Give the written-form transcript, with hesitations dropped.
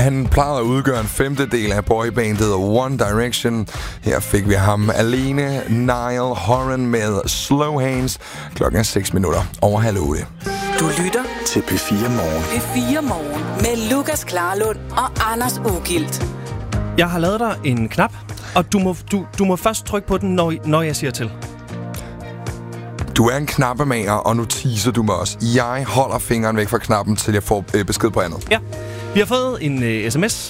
Han plejede at udgøre en femtedel af boybandet One Direction. Her fik vi ham alene, Niall Horan med Slow Hands. Klokken er 6 minutter over 7:30. Du lytter til P4 Morgen. P4 Morgen med Lukas Klarlund og Anders Ugilt. Jeg har lavet dig en knap, og du må først trykke på den, når jeg siger til. Du er en knappemager, og nu teaser du mig også. Jeg holder fingeren væk fra knappen, til jeg får besked på andet. Ja, vi har fået en sms